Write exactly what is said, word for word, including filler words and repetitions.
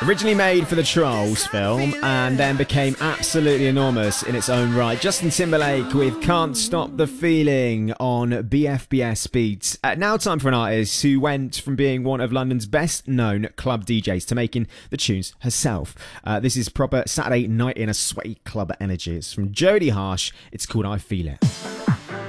Originally made for the Trolls film and then became absolutely enormous in its own right. Justin Timberlake with Can't Stop the Feeling on B F B S Beats. Uh, now time for an artist who went from being one of London's best known club D Js to making the tunes herself. Uh, this is proper Saturday night in a sweaty club energy. It's from Jodie Harsh. It's called I Feel It.